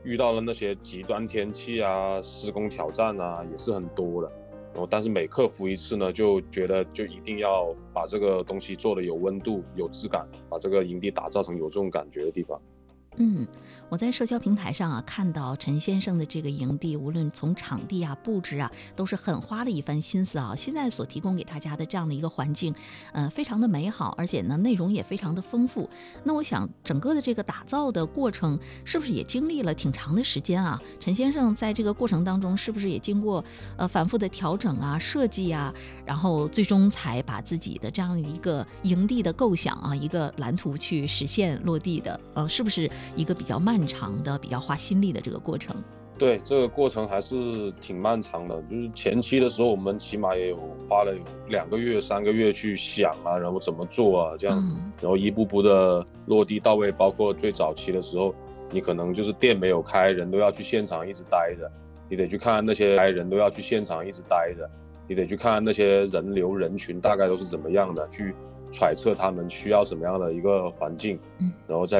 遇到了那些极端天气啊、施工挑战啊，也是很多的。然后，但是每克服一次呢，就觉得就一定要把这个东西做的有温度、有质感，把这个营地打造成有这种感觉的地方。 嗯，我在社交平台上啊看到陈先生的这个营地，无论从场地啊、布置啊，都是很花了一番心思啊。现在所提供给大家的这样的一个环境，非常的美好，而且呢内容也非常的丰富。那我想整个的这个打造的过程，是不是也经历了挺长的时间啊？陈先生在这个过程当中，是不是也经过反复的调整啊、设计啊，然后最终才把自己的这样的一个营地的构想啊、一个蓝图去实现落地的？是不是一个比较漫长的、比较花心力的这个过程？ 对，这个过程还是挺漫长的，就是前期的时候，我们起码也有花了有2个月、3个月去想啊，然后怎么做啊，这样， 嗯然后一步步的落地到位。包括最早期的时候，你可能就是店没有开，人都要去现场一直待着，你得去看那些人都要去现场一直待着，你得去看那些人流人群大概都是怎么样的，去揣测他们需要什么样的一个环境， 嗯。 然后再